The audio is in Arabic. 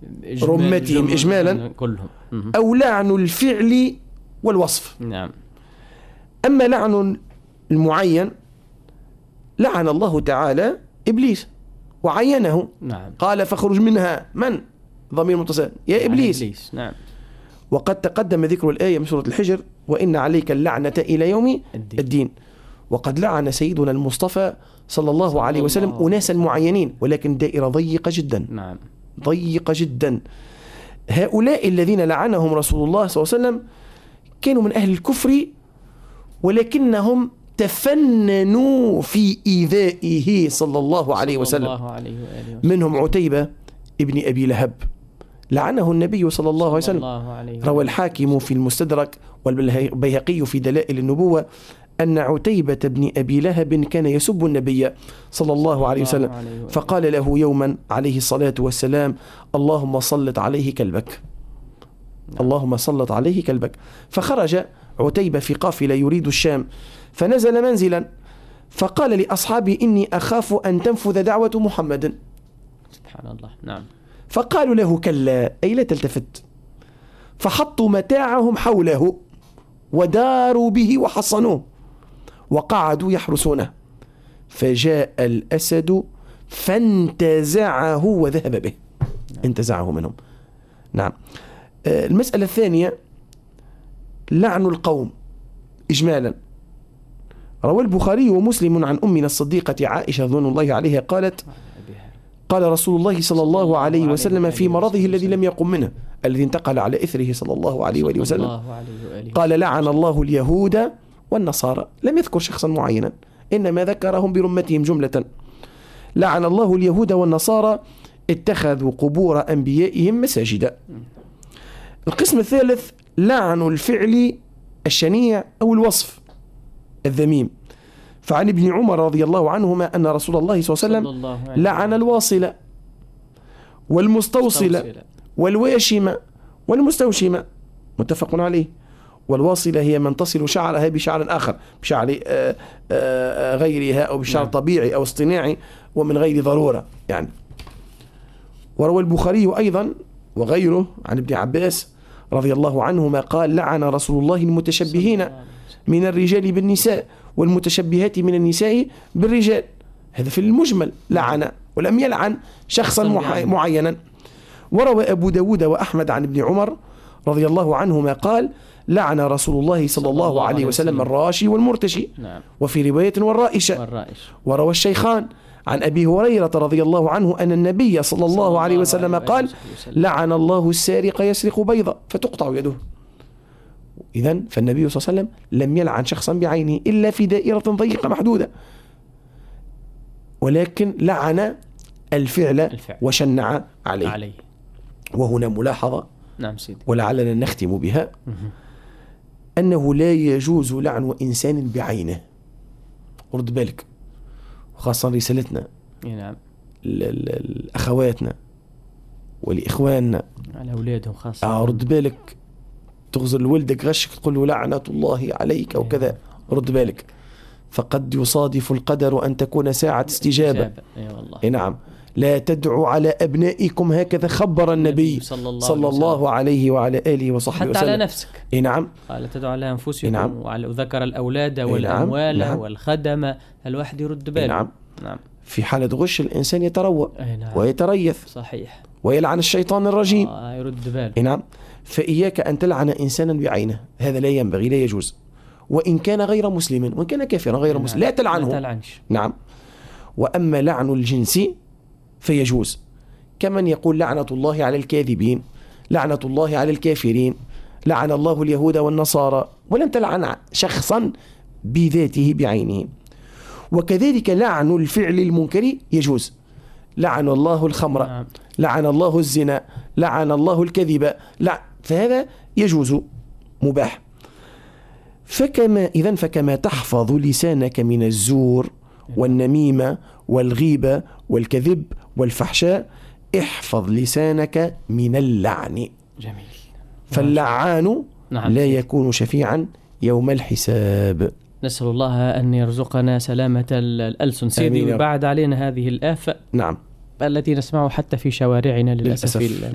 رمتهم إجمالا كلهم، أو لعن الفعل والوصف. نعم. أما لعن المعين، لعن الله تعالى إبليس وعينه. نعم. قال فاخرج منها، من ضمير متصل يا إبليس. نعم. وقد تقدم ذكر الآية من سورة الحجر: وإن عليك اللعنة إلى يوم الدين. وقد لعن سيدنا المصطفى صلى الله عليه وسلم أناسا معينين، ولكن دائرة ضيقة جدا. نعم. ضيقة جدا. هؤلاء الذين لعنهم رسول الله صلى الله عليه وسلم كانوا من أهل الكفر، ولكنهم تفننوا في إيذائه صلى الله عليه وسلم. منهم عتيبة ابن أبي لهب، لعنه النبي صلى الله عليه وسلم. روى الحاكم في المستدرك والبيهقي في دلائل النبوة أن عتيبة بن أبي لهب كان يسب النبي صلى الله عليه وسلم، فقال له يوما عليه الصلاة والسلام: اللهم صلت عليه كلبك، اللهم صلت عليه كلبك. فخرج عتيبة في قافلة يريد الشام، فنزل منزلا فقال لأصحابه: إني أخاف أن تنفذ دعوة محمد. سبحان الله. نعم. فقالوا له: كلا، أي لا تلتفت. فحطوا متاعهم حوله وداروا به وحصنوه وقعدوا يحرسونه، فجاء الأسد فانتزعه وذهب به. انتزعه منهم. نعم. المسألة الثانية لعن القوم إجمالا. روى البخاري ومسلم عن أمنا الصديقة عائشة رضوان الله عليها قالت: قال رسول الله صلى الله عليه وسلم في مرضه الذي لم يقم منه، الذي انتقل على إثره صلى الله عليه وآله وسلم، قال: لعن الله اليهود والنصارى. لم يذكر شخصا معينا، إنما ذكرهم برمتهم جملة. لعن الله اليهود والنصارى اتخذوا قبور أنبيائهم مساجدا. القسم الثالث لعن الفعل الشنيع أو الوصف الذميم. فعن ابن عمر رضي الله عنهما أن رسول الله صلى الله عليه وسلم لعن الواصلة والمستوصلة والواشمة والمستوشمة، متفق عليه. والواصلة هي من تصل شعرها بشعر آخر، بشعر غيرها أو بشعر طبيعي أو اصطناعي ومن غير ضرورة يعني. وروى البخاري أيضا وغيره عن ابن عباس رضي الله عنهما قال: لعن رسول الله المتشبهين من الرجال بالنساء والمتشبهات من النساء بالرجال. هذا في المجمل لعن، ولم يلعن شخصا معينا. وروى أبو داود وأحمد عن ابن عمر رضي الله عنهما قال: لعن رسول الله صلى الله عليه وسلم الراشي والمرتشي. نعم. وفي رواية والرائشة. وروى الشيخان عن أبي هريرة رضي الله عنه أن النبي صلى الله عليه وسلم قال: لعن الله السارق يسرق بيضة فتقطع يده. إذن فالنبي صلى الله عليه وسلم لم يلعن شخصا بعينه إلا في دائرة ضيقة محدودة، ولكن لعن الفعل وشنع عليه. وهنا ملاحظة، نعم سيدي، ولعلنا نختم بها، أنه لا يجوز لعن إنسان بعينه. ورد بالك، وخاصة رسالتنا نعم لأخواتنا ولإخواننا على أولادهم خاصة. رد بالك، تغزر لولدك غشك تقول له لعنة الله عليك أو كذا، رد بالك، فقد يصادف القدر أن تكون ساعة استجابة. نعم. لا تدعوا على أبنائكم هكذا خبر النبي صلى الله عليه وعلى آله وصحبه حتى وسلم. على نفسك. نعم. قال تدعوا على أنفسكم. نعم. وذكر الأولاد والأموال. نعم. والخدمة. الواحد يرد باله. نعم. نعم. في حالة غش الإنسان يتروى. نعم. ويتريث. صحيح. ويلعن الشيطان الرجيم. يرد باله. نعم. فإياك أن تلعن إنسانا بعينه، هذا لا ينبغي، لا يجوز. وإن كان غير مسلم، وإن كان كافرا غير مسلم، لا تلعنه. لا تلعنش. نعم. وأما لعن الجنس فيجوز، كمن يقول لعنة الله على الكاذبين، لعنة الله على الكافرين، لعن الله اليهود والنصارى، ولم تلعن شخصا بذاته بعينه. وكذلك لعن الفعل المنكر يجوز، لعن الله الخمر. نعم. لعن الله الزنا، لعن الله الكذب، فهذا يجوز مباح. فكما تحفظ لسانك من الزور والنميمة والغيبة والكذب والفحشاء، احفظ لسانك من اللعن. جميل. فاللعان لا يكون شفيعا يوم الحساب. نسأل الله أن يرزقنا سلامة الألسن سيدي، وبعد علينا هذه الآفة نعم التي نسمعها حتى في شوارعنا للأسف.